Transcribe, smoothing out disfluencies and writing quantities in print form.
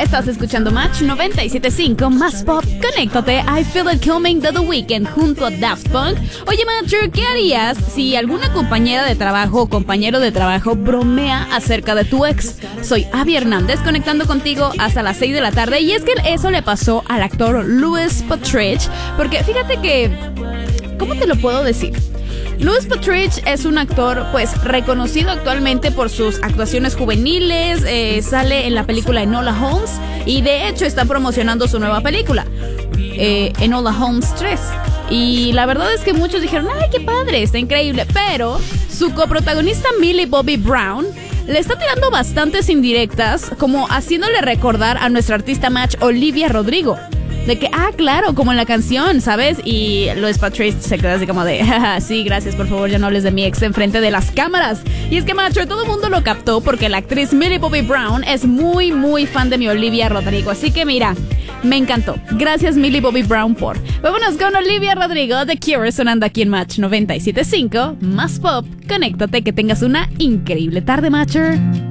Estás escuchando Match 97.5 más pop. Conéctate I Feel It Coming de The Weeknd junto a Daft Punk. Oye, Matcher, ¿qué harías si alguna compañera de trabajo o compañero de trabajo bromea acerca de tu ex? Soy Abby Hernández, conectando contigo hasta las 6 de la tarde. Y es que eso le pasó al actor Louis Partridge. Porque fíjate que... ¿cómo te lo puedo decir? Louis Partridge es un actor pues reconocido actualmente por sus actuaciones juveniles, sale en la película Enola Holmes y de hecho está promocionando su nueva película, Enola Holmes 3. Y la verdad es que muchos dijeron, ¡ay, qué padre! Está increíble, pero su coprotagonista Millie Bobby Brown le está tirando bastantes indirectas, como haciéndole recordar a nuestra artista Match Olivia Rodrigo. De que, claro, como en la canción, ¿sabes? Y Louis Partridge se queda así como de, sí, gracias, por favor, ya no hables de mi ex enfrente de las cámaras. Y es que, macho, todo el mundo lo captó porque la actriz Millie Bobby Brown es muy, muy fan de mi Olivia Rodrigo. Así que, mira, me encantó. Gracias, Millie Bobby Brown, por... Vámonos con Olivia Rodrigo de Cure sonando aquí en Match 97.5. Más pop, conéctate, que tengas una increíble tarde, Matcher.